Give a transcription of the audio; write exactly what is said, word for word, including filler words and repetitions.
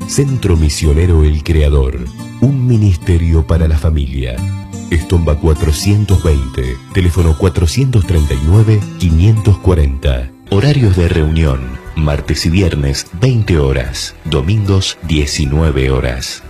Centro Misionero El Creador, un ministerio para la familia. Estomba cuatrocientos veinte, teléfono cuatrocientos treinta y nueve, quinientos cuarenta. Horarios de reunión, martes y viernes veinte horas, domingos diecinueve horas.